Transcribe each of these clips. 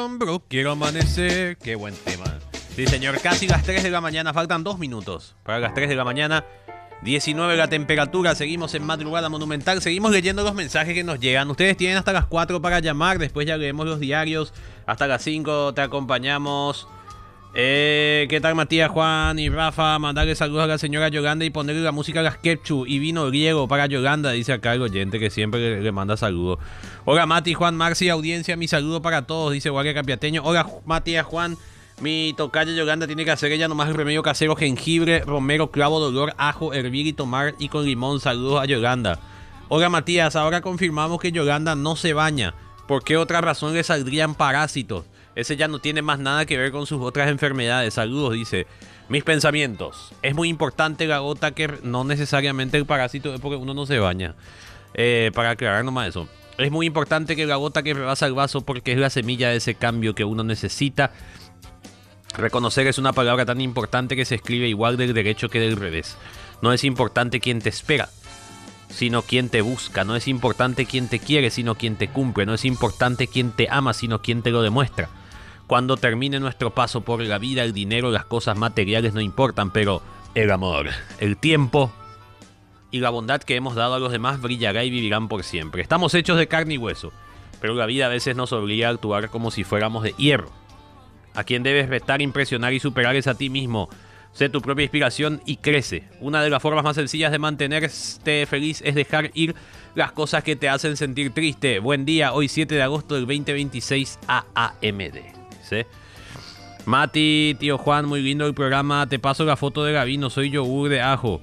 Bro, quiero amanecer. Qué buen tema. Sí, señor, casi las 3 de la mañana. Faltan 2 minutos para las 3 de la mañana. 19 la temperatura. Seguimos en Madrugada Monumental. Seguimos leyendo los mensajes que nos llegan. Ustedes tienen hasta las 4 para llamar. Después ya leemos los diarios. Hasta las 5 te acompañamos. ¿Qué tal, Matías, Juan y Rafa? Mandarle saludos a la señora Yolanda y ponerle la música a las Ketchup y vino griego para Yolanda, dice acá el oyente que siempre le manda saludos. Hola, Mati, Juan, Marci, audiencia, mi saludo para todos, dice Guardia Capiateño. Hola, Matías, Juan, mi tocaya Yolanda tiene que hacer ella nomás el remedio casero: jengibre, romero, clavo, dolor, ajo, hervir y tomar, y con limón. Saludos a Yolanda. Hola, Matías, ahora confirmamos que Yolanda no se baña. ¿Por qué otra razón le saldrían parásitos? Ese ya no tiene más nada que ver con sus otras enfermedades. Saludos, dice. Mis pensamientos. Es muy importante la gota que... No necesariamente el parásito es porque uno no se baña. Para aclarar nomás eso. Es muy importante que la gota que rebasa el vaso, porque es la semilla de ese cambio que uno necesita. Reconocer es una palabra tan importante que se escribe igual del derecho que del revés. No es importante quién te espera, sino quien te busca. No es importante quién te quiere, sino quien te cumple. No es importante quién te ama, sino quien te lo demuestra. Cuando termine nuestro paso por la vida, el dinero, las cosas materiales no importan, pero el amor, el tiempo y la bondad que hemos dado a los demás brillará y vivirán por siempre. Estamos hechos de carne y hueso, pero la vida a veces nos obliga a actuar como si fuéramos de hierro. A quien debes restar, impresionar y superar es a ti mismo. Sé tu propia inspiración y crece. Una de las formas más sencillas de mantenerte feliz es dejar ir las cosas que te hacen sentir triste. Buen día, hoy 7 de agosto del 2026 AAMD. ¿Sí? Mati, tío Juan, muy lindo el programa. Te paso la foto de Gavino, soy yogur de ajo.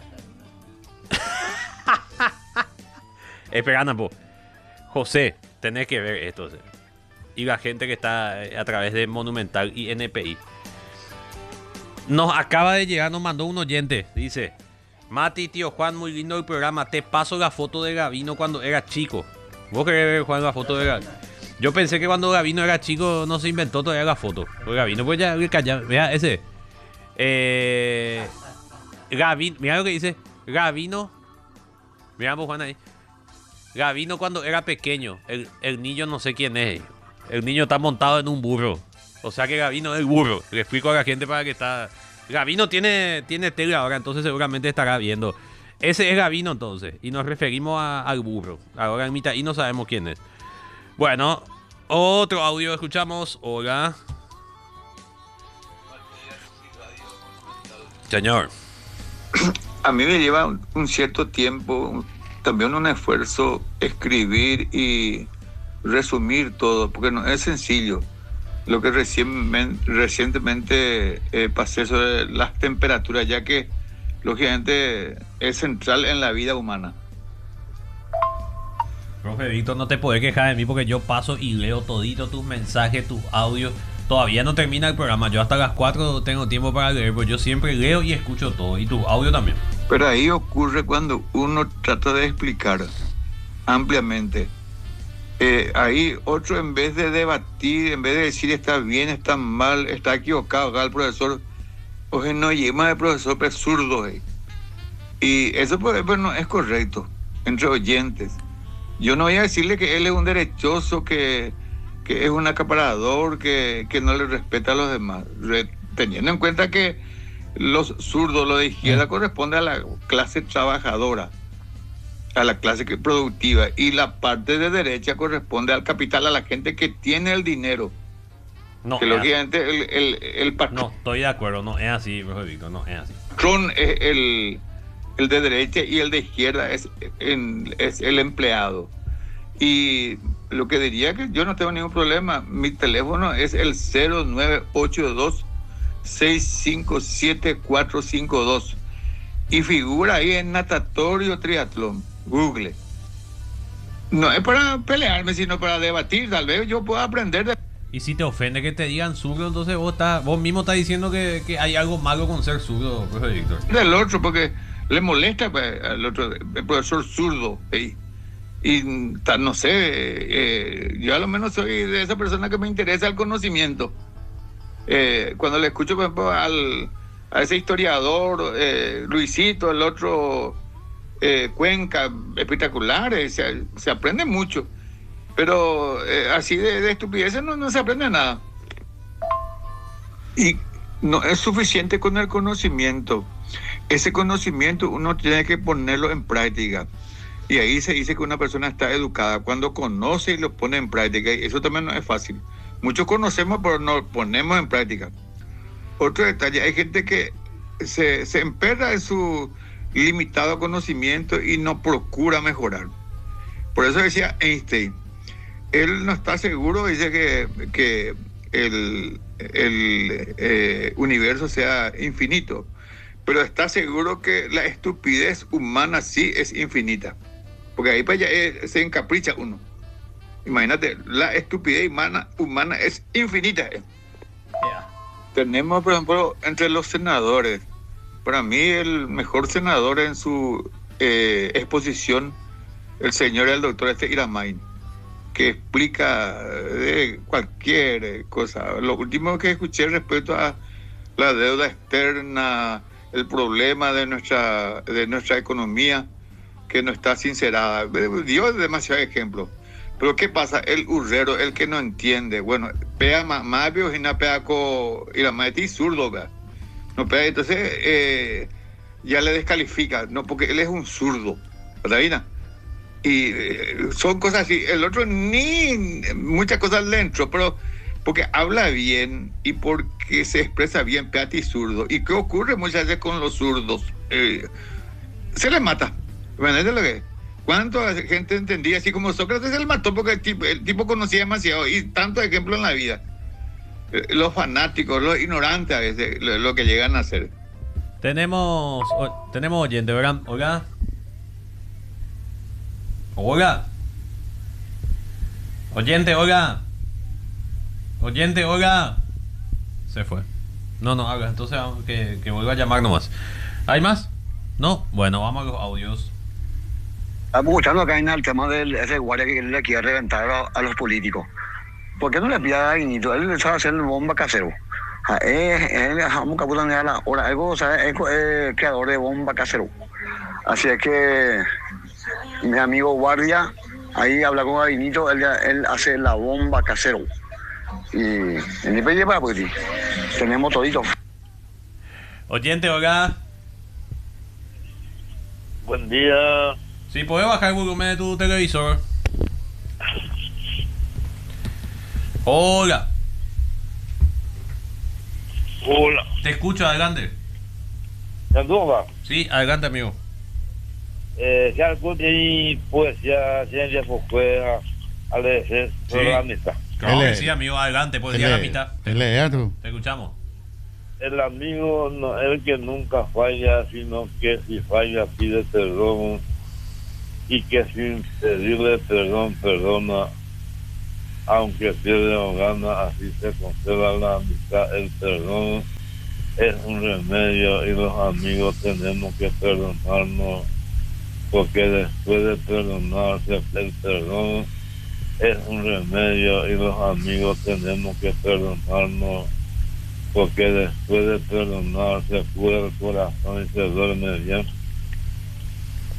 Espera, po. José, tenés que ver esto. ¿Sí? Y la gente que está a través de Monumental y NPI. Nos acaba de llegar, nos mandó un oyente. Dice: Mati, tío Juan, muy lindo el programa. Te paso la foto de Gavino cuando era chico. ¿Vos querés ver, Juan, la foto de Gavino? Yo pensé que cuando Gavino era chico no se inventó todavía la foto. Pues Gavino, pues ya, vea ese. Gavino, mira lo que dice. Gavino. Mira vos, Juan, ahí. Gavino cuando era pequeño. El niño no sé quién es. El niño está montado en un burro. O sea que Gavino es el burro. Le explico a la gente para que está... Gavino tiene tele ahora, entonces seguramente estará viendo. Ese es Gavino entonces. Y nos referimos al burro. Ahora en mitad y no sabemos quién es. Bueno, otro audio escuchamos. Hola. Señor. A mí me lleva un cierto tiempo, también un esfuerzo, escribir y resumir todo, porque no es sencillo. Lo que recientemente pasé sobre las temperaturas, ya que lógicamente es central en la vida humana. Profe Víctor, no te podés quejar de mí porque yo paso y leo todito tus mensajes, tus audios. Todavía no termina el programa. Yo hasta las 4 tengo tiempo para leer, pues yo siempre leo y escucho todo. Y tu audio también. Pero ahí ocurre cuando uno trata de explicar ampliamente. Ahí otro, en vez de debatir, en vez de decir está bien, está mal, está equivocado, acá el profesor, oye, no lleva el profesor, pero es zurdo. Y eso, por ejemplo, no es correcto entre oyentes. Yo no voy a decirle que él es un derechoso, que es un acaparador, que no le respeta a los demás. Teniendo en cuenta que los zurdos, lo de izquierda, corresponde a la clase trabajadora, a la clase productiva, y la parte de derecha corresponde al capital, a la gente que tiene el dinero. No, que lógicamente el patrón... No, estoy de acuerdo, no es así, profe Víctor, no es así. Es el de derecha y el de izquierda es el empleado. Y lo que diría que yo no tengo ningún problema. Mi teléfono es el 0982-657-452 y figura ahí en Natatorio Triatlón. Google. No es para pelearme, sino para debatir. Tal vez yo pueda aprender de... Y si te ofende que te digan zurdo, entonces vos mismo estás diciendo que hay algo malo con ser zurdo, profe Víctor. Del otro, porque le molesta, pues, al otro, el profesor zurdo. Y no sé, yo a lo menos soy de esa persona que me interesa el conocimiento. Cuando le escucho, por ejemplo, a ese historiador, Luisito, el otro, Cuenca, espectacular, se aprende mucho. Pero así de estupideces no se aprende nada. Y no es suficiente con el conocimiento. Ese conocimiento uno tiene que ponerlo en práctica. Y ahí se dice que una persona está educada cuando conoce y lo pone en práctica. Y eso también no es fácil. Muchos conocemos, pero no lo ponemos en práctica. Otro detalle, hay gente que se emperra en su limitado conocimiento y no procura mejorar. Por eso decía Einstein, él no está seguro, dice que el universo sea infinito, pero está seguro que la estupidez humana sí es infinita, porque ahí para allá se encapricha uno. Imagínate, la estupidez humana es infinita. Tenemos, por ejemplo, entre los senadores, para mí el mejor senador en su exposición, el señor el doctor Iramain, que explica de cualquier cosa. Lo último que escuché respecto a la deuda externa, el problema de nuestra economía, que no está sincerada. Dio demasiados ejemplos. Pero ¿qué pasa? El urrero, el que no entiende, bueno, pega más biogina, pega con Iramain zurdo, ¿verdad? No pega, entonces ya le descalifica, no, porque él es un zurdo, ¿verdad? Y son cosas así. El otro ni muchas cosas le entró, pero porque habla bien y porque se expresa bien, peati zurdo. ¿Y qué ocurre muchas veces con los zurdos? Se les mata. ¿Entiendes lo que es? ¿Cuánta gente entendía? Así como Sócrates se le mató porque el tipo conocía demasiado, y tantos ejemplos en la vida. Los fanáticos, los ignorantes a veces, lo que llegan a hacer. Tenemos oyente, ¿verdad? Hola. Hola. Oyente, hola. Oyente, hola. Se fue. No habla. Entonces vamos que vuelva a llamar nomás. ¿Hay más? No. Bueno, vamos a los audios. Estamos escuchando acá en el tema de ese guardia que le quiere reventar a los políticos. ¿Por qué no le pide a Guinito? Él sabe hacer bomba casero. Es creador de bomba casero. Así es que mi amigo guardia ahí habla con Gabinito, él hace la bomba casero. Y en mi país pues tenemos todito. Oyente, hola. Buen día. Sí, ¿puedes bajar el volumen de tu televisor? Hola. Hola. Te escucho, adelante. ¿Sanduba? Sí, adelante, amigo. Si algo tiene poesía, ciencia, fuera, a leer, la mitad. Claro que sí, amigo, adelante, poesía a la mitad. Tú. Te escuchamos. El amigo no es el que nunca falla, sino que si falla pide perdón, y que sin pedirle perdón perdona, aunque pierde o gana, así se conserva la amistad. El perdón es un remedio y los amigos tenemos que perdonarnos, porque después de perdonarse, el perdón es un remedio y los amigos tenemos que perdonarnos, porque después de perdonarse cura el corazón y se duerme bien.